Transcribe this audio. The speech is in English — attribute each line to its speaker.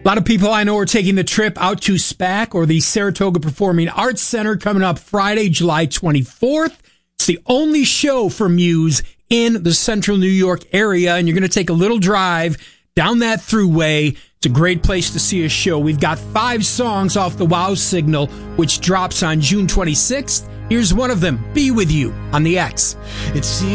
Speaker 1: A lot of people I know are taking the trip out to SPAC, or the Saratoga Performing Arts Center, coming up Friday, July 24th. It's the only show for Muse in the central New York area, and you're going to take a little drive down that thruway. It's a great place to see a show. We've got 5 songs off the Wow Signal, which drops on June 26th. Here's one of them, Be With You, on the X.